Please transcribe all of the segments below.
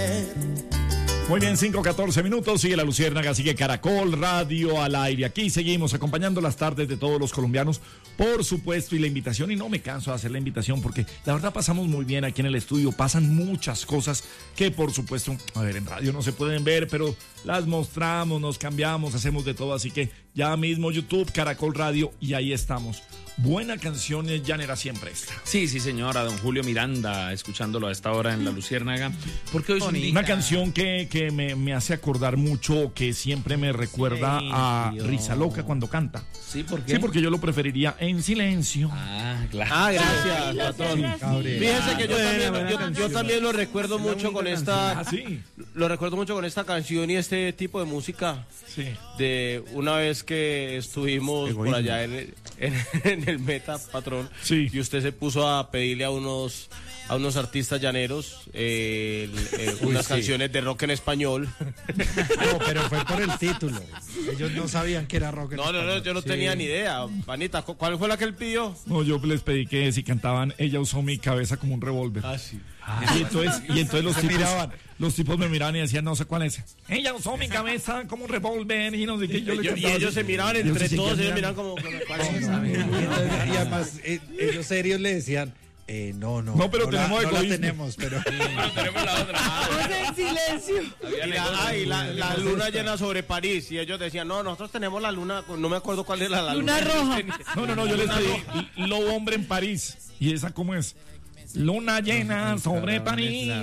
Muy bien, 5:14 minutos, sigue La Luciérnaga, sigue Caracol Radio al aire. Aquí seguimos acompañando las tardes de todos los colombianos, por supuesto, y la invitación, y no me canso de hacer la invitación porque la verdad pasamos muy bien aquí en el estudio, pasan muchas cosas que por supuesto, a ver, en radio no se pueden ver, pero las mostramos, nos cambiamos, hacemos de todo, así que ya mismo YouTube, Caracol Radio, y ahí estamos. Buena canción llanera siempre esta. Sí, señora, don Julio Miranda, escuchándolo a esta hora en La Luciérnaga. Porque hoy es una canción que me hace acordar mucho, que siempre me recuerda a Risa Loca cuando canta. Sí, ¿por qué? Sí, porque yo lo preferiría en silencio. Ah, claro. Ah, gracias, patrón. Fíjense que yo también lo recuerdo mucho con esta. Ah, sí. Lo recuerdo mucho con esta canción y este tipo de música. Sí. De una vez que estuvimos por allá en el Meta, patrón. Sí. Y usted se puso a pedirle a unos artistas llaneros unas canciones de rock en español. No, pero fue por el título. Ellos no sabían que era rock en español. No, yo no tenía ni idea. Panita, ¿cuál fue la que él pidió? No, yo les pedí que si cantaban Ella usó mi cabeza como un revólver. Ah, sí. Y entonces los tipos me miraban y decían, no sé cuál es. Ella usó mi cabeza como un revólver y no sé qué. Y ellos se miraban entre todos, ellos miraban como ¿cuál es? Y además, ellos serios le decían, no, pero tenemos no la tenemos, pero tenemos la otra. En silencio. Y la luna llena sobre París. Y ellos decían, no, nosotros tenemos la luna, no me acuerdo cuál era la luna. Luna roja. No, yo les pedí Lobo Hombre en París. ¿Y esa cómo es? Luna llena sobre París.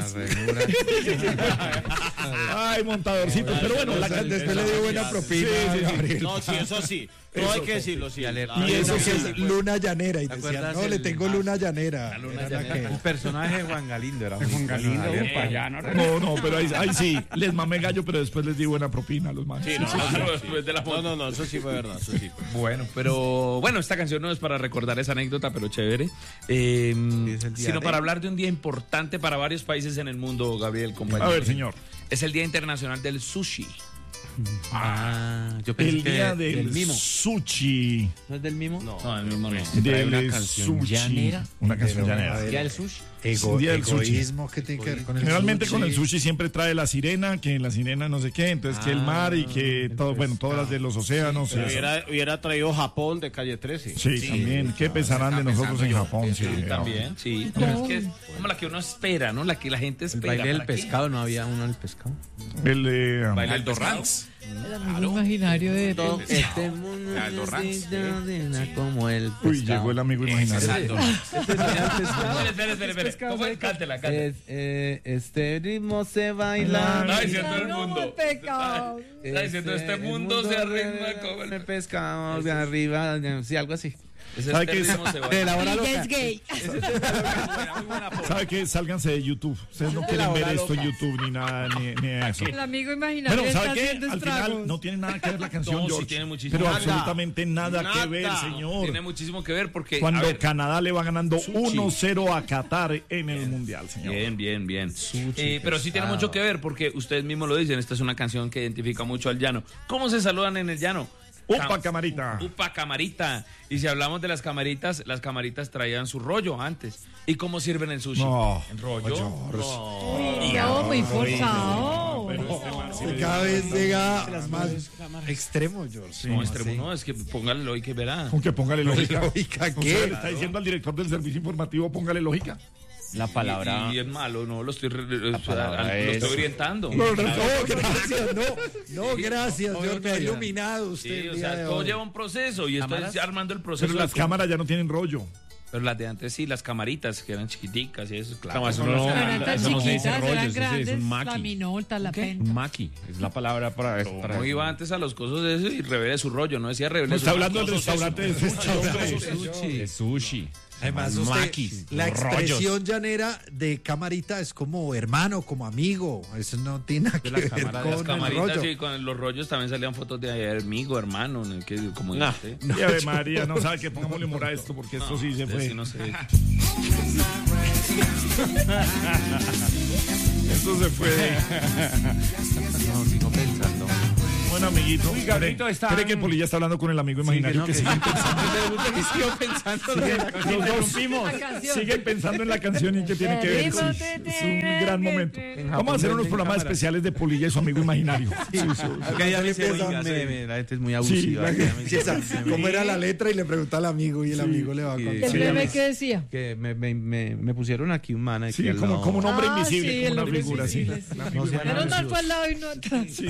Ay, montadorcito. Pero bueno, después le dio buena propina. Sí. No, sí, eso sí. No hay que decirlo, sí. Y eso que es luna llanera. Y decían, no, le tengo luna llanera. El personaje de Juan Galindo era Juan Galindo. No, pero ahí sí. Les mamé gallo, pero después les di buena propina a los manes. Sí, no, eso sí fue verdad. Eso sí. Bueno, esta canción no es para recordar esa anécdota, pero chévere. Sino para hablar de un día importante para varios países en el mundo, Gabriel, compañero. A ver, señor. Es el Día Internacional del Sushi. Yo pensé El día del mimo. sushi. ¿No es del mimo? No, el mismo no. Del sushi. llanera. Una canción llanera. ¿Día del sushi? Día del sushi. Egoísmo que tiene que ver con el Generalmente sushi. con el sushi siempre trae la sirena, que la sirena no sé qué, entonces que el mar y que todo, bueno, todas las de los océanos. Pero hubiera traído Japón de Calle 13. Sí, también. ¿Qué pensarán de nosotros en Japón? Sí, también, sí. No, es que es como la que uno espera, ¿no? La que la gente El espera. baile del pescado, ¿no había uno del pescado? El de Baile del Ranks. El amigo imaginario de Todo este mundo es como el pescado. Uy, llegó el amigo imaginario. Espere. ¿Cómo es? Cántela. Este ritmo se baila. Está diciendo el mundo. Pecado. Está diciendo este mundo se arregla como el pescado de arriba. Sí, algo así. ¿Sabe qué es? De la hora loca. Ella es gay. ¿Sabe qué? Sálganse de YouTube. Ustedes no quieren ver esto en YouTube ni nada, ni eso. El amigo imaginario Bueno, está ¿sabe qué? haciendo Al final estragos. no tiene nada que ver la canción, No, sí George. tiene muchísimo. Pero Nada. absolutamente nada que ver, Tiene señor. muchísimo que ver porque Cuando a ver, Canadá le va ganando 1-0 a Qatar en el Mundial, señor. Bien. Pero sí tiene mucho que ver porque ustedes mismos lo dicen, esta es una canción que identifica mucho al llano. ¿Cómo se saludan en el llano? Upa, camarita. Upa, camarita. Y si hablamos de las camaritas traían su rollo antes. ¿Y cómo sirven el sushi? No, ¿En rollo? No, muy forzado. Cada vez llega más extremo, George. No, extremo, no, es que póngale lógica y verá. Con que póngale lógica. ¿Lógica ¿Qué? qué? Le está diciendo al director del servicio informativo, póngale lógica. La palabra. Y es malo, no, lo estoy orientando. No, gracias, no, gracias, George, me ha iluminado usted. Sí, el o día sea, de todo hoy. lleva un proceso y estoy armando el proceso. Pero las cámaras ya no tienen rollo. Pero las de antes sí, las camaritas que eran chiquiticas y eso, claro. Eso No eran tan eso no se dice chiquitas, rollo, eran eso sí es grandes, un la maqui. minolta, la ¿Qué? penta. Un maqui, es la palabra para eso. No iba antes a los cosos de eso y revele su rollo, no decía revele No su está hablando del rollo. restaurante de sushi. Es sushi. Además, Maquis, la los expresión rollos. llanera de camarita es como hermano, como amigo. Eso no tiene nada que la ver cámara de con Las el camaritas rollo. y con los rollos también salían fotos de amigo, hermano, en el que, como Nah. dijiste. Y Ave María, no sabe que pongámosle humor a esto porque esto sí se Entonces, fue. sí, no sé. Esto se fue. No, sigo pensando. Bueno, amiguito. Uy, Gabrielito está... ¿Cree que Polilla está hablando con el amigo imaginario que siguen pensando en la canción y que tiene que ver? Sí, es un gran momento. Vamos a hacer unos programas especiales de Polilla y su amigo imaginario. La gente es muy abusiva. ¿Cómo era la letra? Y le pregunta al amigo y el amigo le va a contar. ¿El meme qué decía? Que me pusieron aquí un man aquí. Sí, como un hombre invisible, sí, como una el hombre figura así. invisible, Pero no fue al lado y no atrás. Sí,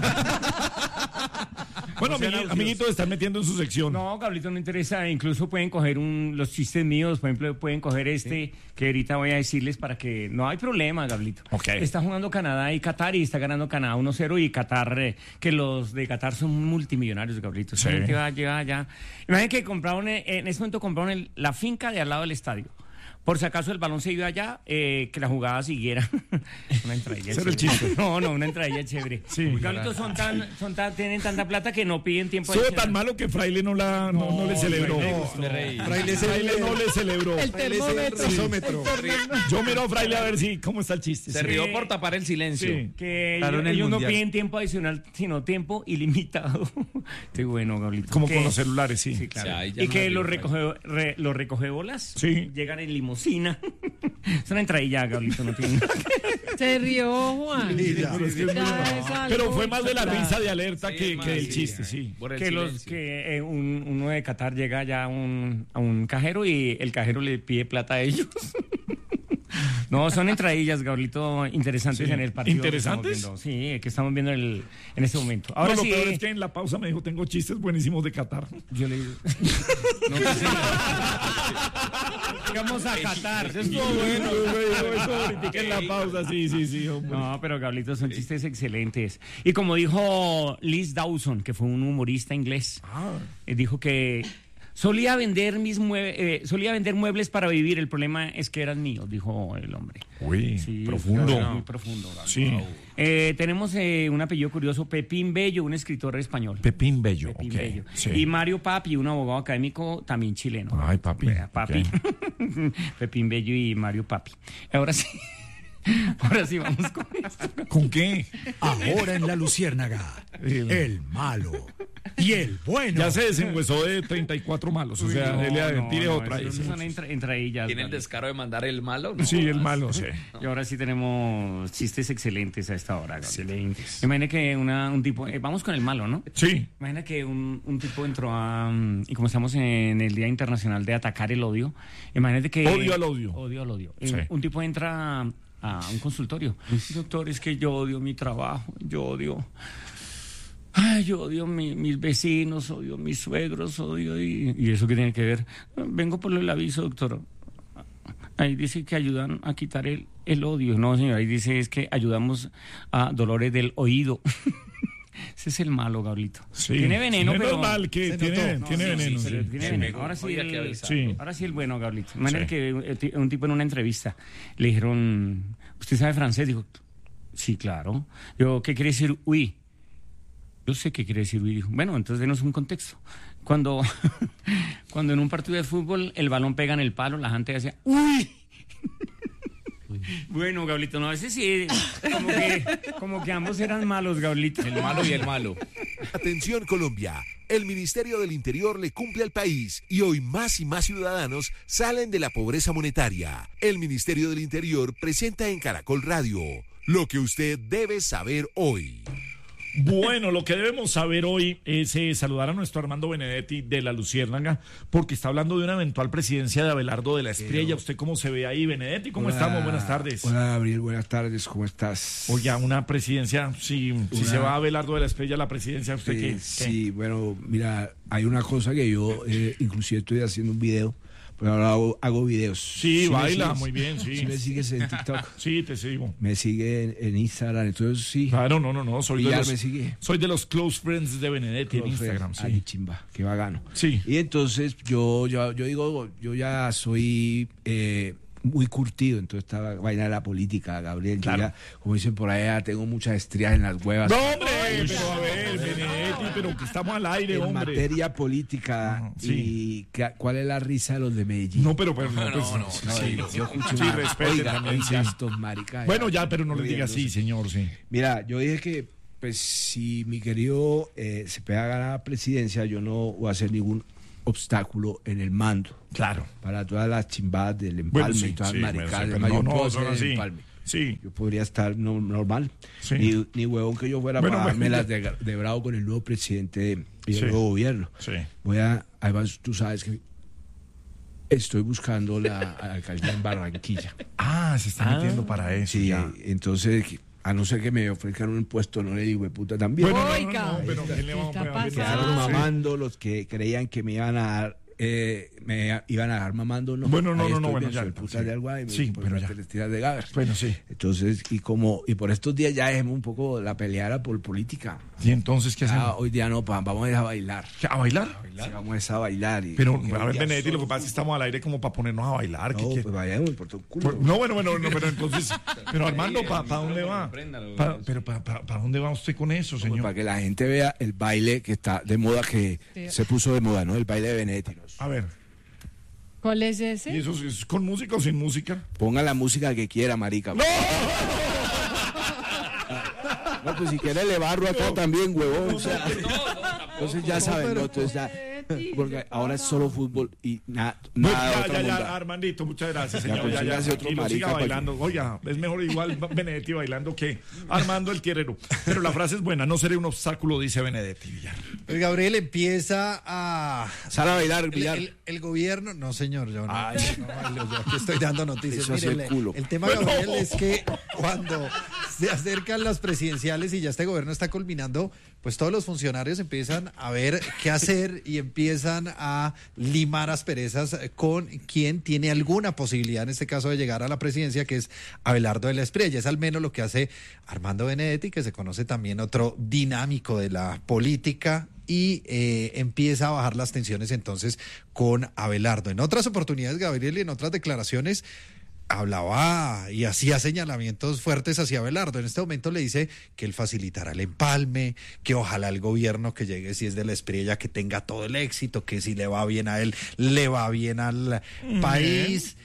bueno, amiguito, están metiendo en su sección. No, Gablito, no interesa. Incluso pueden coger los chistes míos. Por ejemplo, pueden coger que ahorita voy a decirles para que... No hay problema, Gablito. Okay. Está jugando Canadá y Qatar y está ganando Canadá 1-0 y Qatar, que los de Qatar son multimillonarios, Gablito. Sí. Lleva ya. Imaginen que compraron, en ese momento compraron la finca de al lado del estadio. Por si acaso el balón se iba allá, que la jugada siguiera. Una entradilla Ese era el chévere. chiste. No, una entradilla chévere. Sí. Gablitos tienen tanta plata que no piden tiempo. Estuvo adicional. tan malo que Fraile no le celebró. Fraile no le celebró. El termómetro. Yo miro a Fraile a ver cómo está el chiste. Se rió por tapar el silencio. Sí. Que Claro, en el ellos no Mundial. piden tiempo adicional, sino tiempo ilimitado. Qué bueno, Gablito. Como Que- con los celulares, sí. Sí, claro. Sí, ahí ya Y no que me los río, recogebolas Sí. llegan en limusina. Es una entradilla, Gablito, no tiene. Se rió, Juan. Pero fue más de la risa de alerta Sí, que más, del sí, chiste, sí. Por el Que silencio. uno de Qatar llega ya a un cajero y el cajero le pide plata a ellos. No, son entradillas, Gablito, interesantes Sí. en el partido. ¿Interesantes? Que estamos viendo en este momento. Ahora No, lo sí. peor es que en la pausa me dijo, tengo chistes buenísimos de Qatar. Yo le digo. No, vamos a Qatar. Bueno, eso ahorita en la pausa, sí, hombre. No, pero Gablito, son chistes excelentes. Y como dijo Liz Dawson, que fue un humorista inglés, dijo que solía vender muebles para vivir. El problema es que eran míos, dijo el hombre. Uy, Sí, profundo. muy profundo, Gablito. Sí. Tenemos un apellido curioso, Pepín Bello, un escritor español. Pepín Bello, Pepín ok. Bello. Sí. Y Mario Papi, un abogado académico también chileno. Ay, papi. Vea, Papi. Ok. Pepín Bello y Mario Papi. Ahora sí. Ahora sí vamos con esto. ¿Con qué? Ahora en la Luciérnaga, el malo y el bueno. Ya se desenhuesó de 34 malos, o sea, tire otra. ahí, Eso sí. son entradillas. ¿Tiene el Gablito. descaro de mandar el malo? No. Sí, el malo, sí. Y ahora sí tenemos chistes excelentes a esta hora. Excelentes. Imagina que un tipo, vamos con el malo, ¿no? Sí. Imagina que un tipo entró y como estamos en el Día Internacional de Atacar el Odio, imagínate que... Odio al odio. Odio al odio. Sí. Un tipo entra a un consultorio. Doctor, es que yo odio mi trabajo, yo odio mis vecinos, odio mis suegros, ¿Y eso qué tiene que ver? Vengo por el aviso, doctor. Ahí dice que ayudan a quitar el odio. No, señor, ahí dice es que ayudamos a dolores del oído. Ese es el malo, Gablito. Sí. Tiene veneno, Menos pero... mal que tiene veneno. Sí, Sí. tiene veneno. Ahora sí, Oiga, que avisar. Sí. ahora sí el bueno, Gablito. De manera Sí. que un tipo en una entrevista le dijeron, ¿usted sabe francés? Dijo, sí, claro. Yo, ¿qué quiere decir oui? Yo sé qué quiere decir oui. Dijo, bueno, entonces denos un contexto. Cuando en un partido de fútbol el balón pega en el palo, la gente decía, ¡uy! Bueno, Gablito, no, a veces sí, como que ambos eran malos, Gablito. El malo y el malo. Atención Colombia, el Ministerio del Interior le cumple al país y hoy más y más ciudadanos salen de la pobreza monetaria. El Ministerio del Interior presenta en Caracol Radio lo que usted debe saber hoy. Bueno, lo que debemos saber hoy es saludar a nuestro Armando Benedetti de la Luciérnaga, porque está hablando de una eventual presidencia de Abelardo de la Espriella. ¿Usted cómo se ve ahí, Benedetti? ¿Cómo estamos? Buenas tardes. Hola, Gabriel, buenas tardes, ¿cómo estás? Oye, una presidencia, si se va a Abelardo de la Espriella a la presidencia, ¿usted qué? Sí, bueno, mira, hay una cosa que yo inclusive estoy haciendo un video, pero ahora hago videos. Sí, me baila, sigues? muy bien, sí. ¿Sí me sigues en TikTok? Sí, te sigo. Me sigue en Instagram, entonces sí. Claro, no, soy Villar me sigue. soy de los close friends de Benedetti en Instagram, sí. Ay, chimba, qué bacano. Sí. Y entonces yo digo, yo ya soy muy curtido en toda esta vaina de la política, Gabriel. Claro. Yo ya, como dicen por allá, tengo muchas estrías en las huevas. No, hombre, pero a ver, Benedetti, pero que estamos al aire, En hombre. materia política, Ajá, sí. y ¿cuál es la risa de los de Medellín? No, pero No, sí, yo escucho sí, respete oiga, también, oiga, sí. estos maricas. Bueno, ya, pero no le diga así, señor, sí. Mira, yo dije que Pues si mi querido Cepeda gana la presidencia, yo no voy a hacer ningún obstáculo en el mando. Claro. Para todas las chimbadas del empalme y todas las maricadas. pero yo puedo son hacer el así. empalme. Sí. Yo podría estar normal. Sí. Ni huevón que yo fuera para dármelas de bravo con el nuevo presidente y el nuevo gobierno. Sí. Además, tú sabes que estoy buscando la alcaldía en Barranquilla. Se está metiendo para eso. Sí, ya. entonces, a no ser que me ofrezcan un impuesto, no le digo de puta también. Bueno, Oiga, pero ¿quién le va a ¿qué está poner? Quedaron pasando? mamando los que creían que me iban a dar. Me iban a dejar mamando, no. Bueno, no, Ahí no, estoy bueno, bien, ya, soy puta sí. de algo ahí, Sí, pero ya. te tiras de gaber. Bueno, sí. Entonces, y por estos días ya dejemos un poco la peleada por política. ¿Y entonces qué hacemos? Hoy día no, vamos a ir a bailar. ¿A bailar? Sí, vamos a ir a bailar. Pero, a ver, Benedetti, lo que pasa es que estamos al aire como para ponernos a bailar. No, pues vayamos por tu culo. No, bueno, pero entonces, pero Armando, ¿para dónde va? Pero ¿para dónde va usted con eso, señor? Para que la gente vea el baile que está de moda, que se puso de moda, ¿no? El baile de Benedetti. A ver, ¿Cuál es ¿y ese? eso es con música o sin música? Ponga la música que quiera, marica. ¡No! No, pues si quiere le barro acá también, huevón. O sea, entonces ya saben, ¿no? Entonces ya, porque ahora es solo fútbol y nada Ya, Armandito, muchas gracias, señor. pues, Ya, sígase otro tranquilo, marica, siga bailando. Oiga, es mejor igual Benedetti bailando que Armando el Tierrero. Pero la frase es buena, no seré un obstáculo, dice Benedetti Villar. El Gabriel empieza a... Sale a bailar, Villar. El gobierno... No, señor, yo no. Ay. No, yo aquí estoy dando noticias. Eso es Mire, el culo. el tema, Gabriel, es que cuando se acercan las presidenciales y ya este gobierno está culminando, pues todos los funcionarios empiezan a ver qué hacer y empiezan a limar asperezas con quien tiene alguna posibilidad, en este caso, de llegar a la presidencia, que es Abelardo de la Espriella. Es al menos lo que hace Armando Benedetti, que se conoce también otro dinámico de la política, y empieza a bajar las tensiones entonces con Abelardo. En otras oportunidades, Gabriel, y en otras declaraciones, hablaba y hacía señalamientos fuertes hacia Abelardo. En este momento le dice que él facilitará el empalme, que ojalá el gobierno que llegue, si es de la Espriella, que tenga todo el éxito, que si le va bien a él, le va bien al país.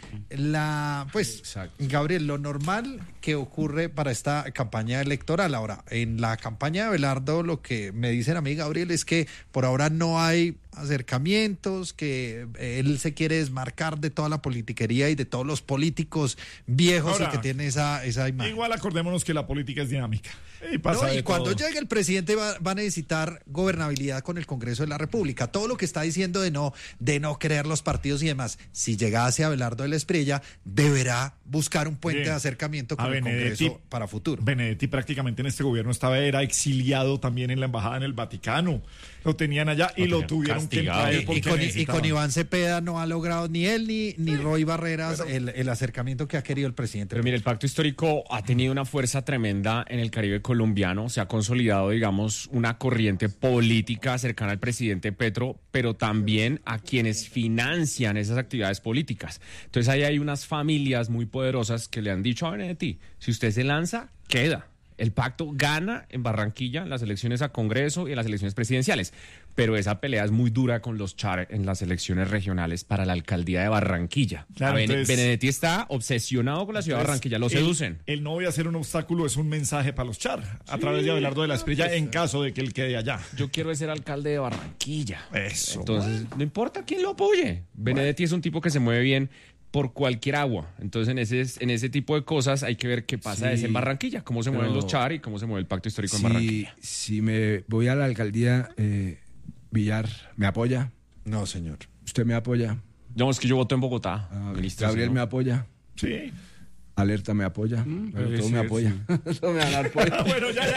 Gabriel, lo normal que ocurre para esta campaña electoral. Ahora, en la campaña de Abelardo, lo que me dicen a mí, Gabriel, es que por ahora no hay acercamientos, que él se quiere desmarcar de toda la politiquería y de todos los políticos viejos. Ahora, y que tiene esa imagen. Igual acordémonos que la política es dinámica. Y cuando llegue el presidente va a necesitar gobernabilidad con el Congreso de la República. Todo lo que está diciendo de no querer los partidos y demás, si llegase Abelardo de la Espriella, deberá buscar un puente de acercamiento con el Congreso para futuro. Benedetti prácticamente en este gobierno era exiliado también en la embajada en el Vaticano. Lo tenían allá y lo tuvieron castigado. que traer y con Iván Cepeda no ha logrado ni él ni Roy Barreras el acercamiento que ha querido el presidente. Pero mire, el pacto histórico ha tenido una fuerza tremenda en el Caribe colombiano. Se ha consolidado, digamos, una corriente política cercana al presidente Petro, pero también a quienes financian esas actividades políticas. Entonces ahí hay unas familias muy poderosas que le han dicho a Benedetti, si usted se lanza, queda. El pacto gana en Barranquilla en las elecciones a Congreso y en las elecciones presidenciales, pero esa pelea es muy dura con los Char en las elecciones regionales para la alcaldía de Barranquilla. Claro, Benedetti está obsesionado con la ciudad de Barranquilla, lo seducen. El no voy a ser un obstáculo es un mensaje para los Char, a través de Abelardo de la Espriella, en caso de que él quede allá. Yo quiero ser alcalde de Barranquilla. Eso. Entonces, no importa quién lo apoye. Benedetti es un tipo que se mueve bien por cualquier agua. Entonces, en ese tipo de cosas hay que ver qué pasa en Barranquilla, cómo se mueven los Char y cómo se mueve el pacto histórico en Barranquilla. Si me voy a la alcaldía, Villar, ¿me apoya? No, señor. ¿Usted me apoya? No, es que yo voto en Bogotá. Gabriel, ¿me apoya? Sí. Alerta, ¿me apoya? Pero todo me apoya. Todo me va a dar apoyo. Bueno, ya.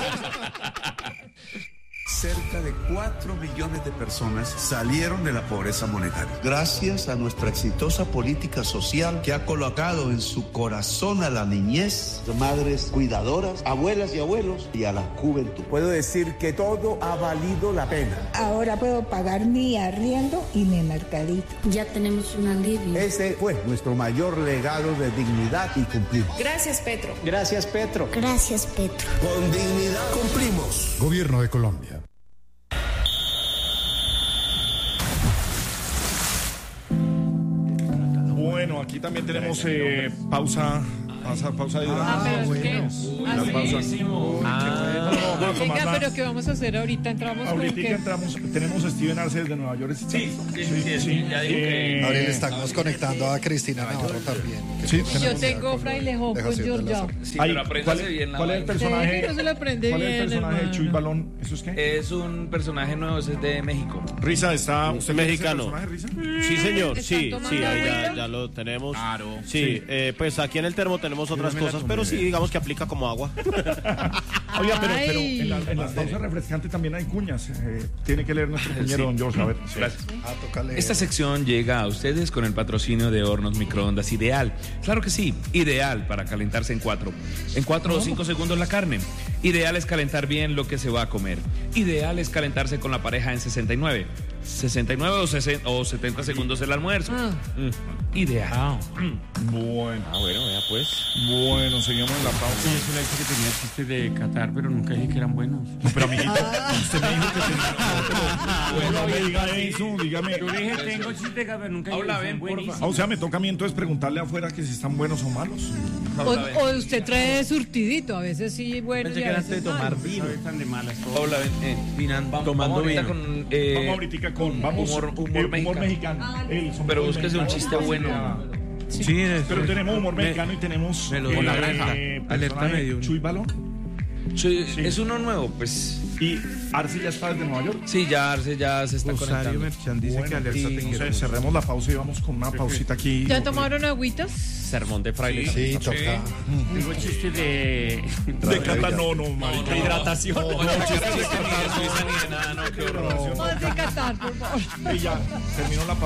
Cerca de 4 millones de personas salieron de la pobreza monetaria. Gracias a nuestra exitosa política social que ha colocado en su corazón a la niñez, madres cuidadoras, abuelas y abuelos y a la juventud. Puedo decir que todo ha valido la pena. Ahora puedo pagar mi arriendo y mi mercadito. Ya tenemos un alivio. Ese fue nuestro mayor legado de dignidad y cumplir. Gracias, Petro. Gracias, Petro. Gracias, Petro. Con dignidad cumplimos. Gobierno de Colombia. Bueno, aquí también tenemos pausa de pero es que... vamos a tomar Venga, la... pero ¿qué vamos a hacer ahorita? Entramos con Ahorita qué? entramos, tenemos a Steven Arce desde Nueva York. Sí, ya digo que... Ahora le estamos conectando a Cristina Navarro también. Sí, Yo tengo Frailejón con Georgia. Sí, Ay, pero apréndase bien la ¿cuál es el vaina. personaje? Que no se lo aprende ¿Cuál es el bien, personaje de hermano. Chuy Balón? ¿Eso es qué? Es un personaje nuevo, ese es de México. Risa está... ¿Usted conoce ese Mexicano. personaje, Risa? Sí, señor, ¿Están sí, tomando sí, ahí agüita? ya lo tenemos. Claro. Sí, pues aquí en el termo tenemos otras cosas, pero sí, digamos que aplica como agua. Oiga, pero Ay. en las pausas refrescantes también hay cuñas. Tiene que leer nuestro compañero don George. A ver. Gracias. Toca leer. Esta sección llega a ustedes con el patrocinio de Hornos Microondas Ideal. Claro que sí, ideal para calentarse en 4 o 5 segundos la carne. Ideal es calentar bien lo que se va a comer. Ideal es calentarse con la pareja en 69 o 70 segundos el almuerzo. Ideal. Bueno. Bueno, vea pues. Bueno, seguimos en la pausa. Sí, eso le dije que tenía chistes de Qatar, pero nunca dije que eran buenos. Pero, amiguito, usted me dijo que tenía... Bueno, no me diga eso, dígame. Yo dije, tengo chistes de Qatar, pero nunca dije Habla que bien, son porfa. buenísimos. O sea, me toca a mí entonces preguntarle afuera que si están buenos o malos. O usted trae surtidito, a veces sí bueno y a veces malo. Están de malas. Hola, Tomando ahorita vino. con Vamos ahorita con... Vamos, humor mexicano. Pero búsquese un chiste bueno. Sí, Pero tenemos humor mexicano y tenemos... me lo dio la granja. Alerta personaje medio. Chuy Balón. Sí, es uno nuevo, pues. Y Arce ya está desde Nueva York. Sí, ya Arce ya se está Rosario conectando. Merchan dice que alerta te quiero. Entonces cerremos la pausa y vamos con una pausita aquí. ¿Ya tomaron agüitas? Sermón de fraile. Sí, toca. Tengo chistes de... De Cata, no, marica. Hidratación. No, qué horror. Más de Qatar, por favor. Y ya, terminó la pausa.